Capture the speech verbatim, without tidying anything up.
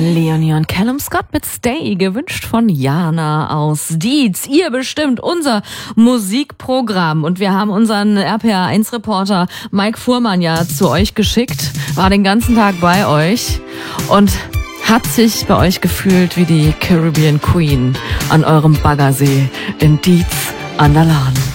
Leonie und Callum Scott mit Stay, gewünscht von Jana aus Dietz. Ihr bestimmt unser Musikprogramm und wir haben unseren R P R eins Reporter Mike Fuhrmann ja zu euch geschickt, war den ganzen Tag bei euch und hat sich bei euch gefühlt wie die Caribbean Queen an eurem Baggersee in Dietz an der Lahn.